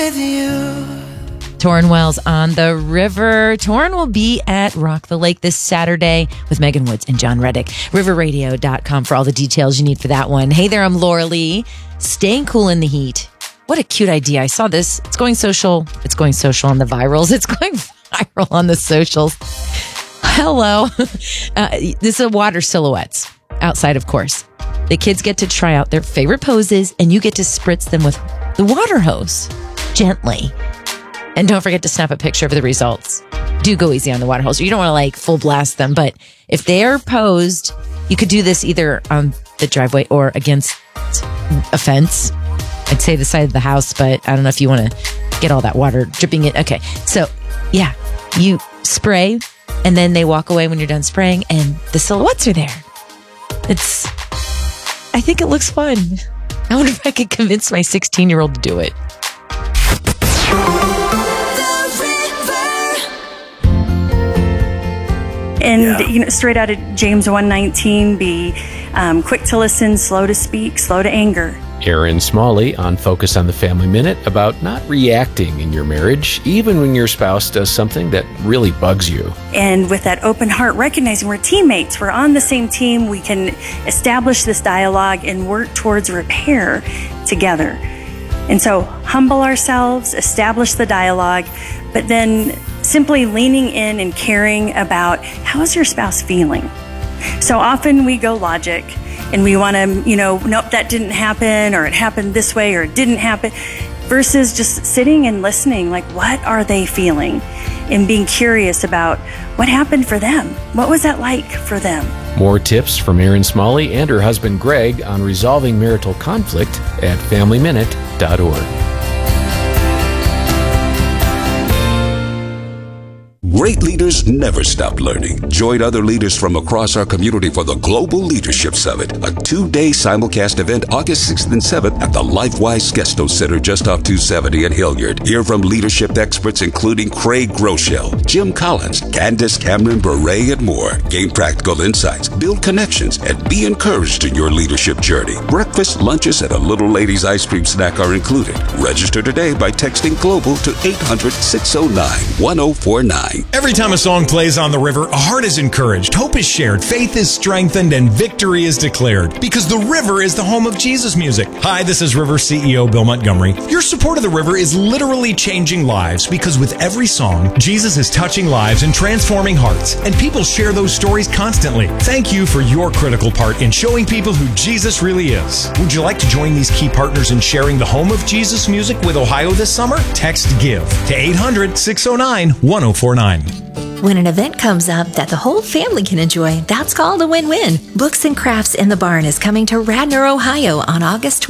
with you. Torrin Wells on the river. Torrin will be at Rock the Lake this Saturday with Megan Woods and John Reddick. Riverradio.com for all the details you need for that one. Hey there, I'm Laura Lee. Staying cool in the heat. What a cute idea. I saw this. It's going social. It's going social on the virals. It's going viral on the socials. Hello. This is water silhouettes outside, of course. The kids get to try out their favorite poses and you get to spritz them with the water hose gently. And don't forget to snap a picture of the results. Do go easy on the water hose. You don't want to full blast them, but if they're posed, you could do this either on the driveway or against a fence. I'd say the side of the house, but I don't know if you want to get all that water dripping in. Okay. So yeah, you spray and then they walk away when you're done spraying and the silhouettes are there. I think it looks fun. I wonder if I could convince my 16-year-old to do it. And straight out of James 1:19, be quick to listen, slow to speak, slow to anger. Aaron Smalley on Focus on the Family Minute about not reacting in your marriage, even when your spouse does something that really bugs you. And with that open heart, recognizing we're teammates, we're on the same team, we can establish this dialogue and work towards repair together. And so humble ourselves, establish the dialogue, but then simply leaning in and caring about how is your spouse feeling. So often we go logic and we want to, nope, that didn't happen, or it happened this way, or it didn't happen, versus just sitting and listening, what are they feeling? And being curious about what happened for them. What was that like for them? More tips from Aaron Smalley and her husband Greg on resolving marital conflict at FamilyMinute.org. Great leaders never stop learning. Join other leaders from across our community for the Global Leadership Summit, a 2-day simulcast event August 6th and 7th at the LifeWise Skesto Center just off 270 in Hilliard. Hear from leadership experts including Craig Groeschel, Jim Collins, Candace Cameron Bure, and more. Gain practical insights, build connections, and be encouraged in your leadership journey. Breakfast, lunches, and a Little Lady's ice cream snack are included. Register today by texting GLOBAL to 800-609-1049. Every time a song plays on the river, a heart is encouraged, hope is shared, faith is strengthened, and victory is declared. Because the river is the home of Jesus music. Hi, this is River CEO Bill Montgomery. Your support of the river is literally changing lives, because with every song, Jesus is touching lives and transforming hearts. And people share those stories constantly. Thank you for your critical part in showing people who Jesus really is. Would you like to join these key partners in sharing the home of Jesus music with Ohio this summer? Text GIVE to 800-609-1049. When an event comes up that the whole family can enjoy, that's called a win-win. Books and Crafts in the Barn is coming to Radnor, Ohio on August